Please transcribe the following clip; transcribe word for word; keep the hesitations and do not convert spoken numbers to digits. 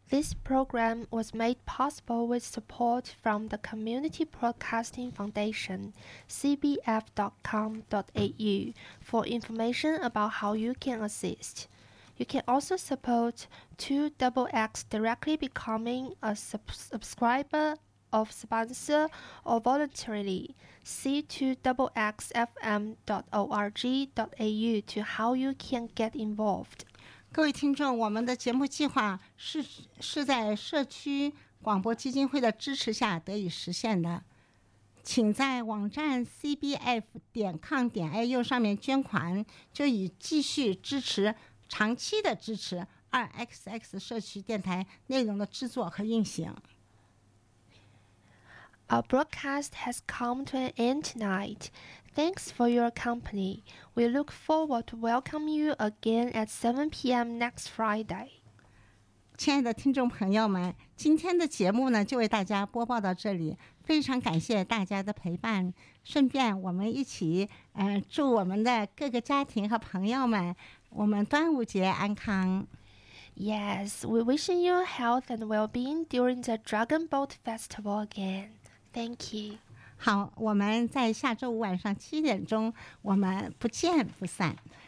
This program was made possible with support from the Community Broadcasting Foundation, c b f dot com dot a u, for information about how you can assist. You can also support two X X directly becoming a sub- subscriber of sponsor or voluntarily. See two X X f m dot org dot a u to how you can get involved. 各位听众，我们的节目计划是是在社区广播基金会的支持下得以实现的。请在网站 c b f 点 com 点 a u 上面捐款，就以继续支持长期的支持 二 X X 社区电台内容的制作和运行。 Our broadcast has come to an end tonight. Thanks for your company. We look forward to welcome you again at seven p.m. next Friday. 亲爱的听众朋友们，今天的节目呢就为大家播报到这里，非常感谢大家的陪伴。顺便我们一起呃祝我们的各个家庭和朋友们我们端午节安康。 Yes, we wishing you health and well-being during the Dragon Boat Festival again. Thank you. 好，我们在下周五晚上七点钟，我们不见不散。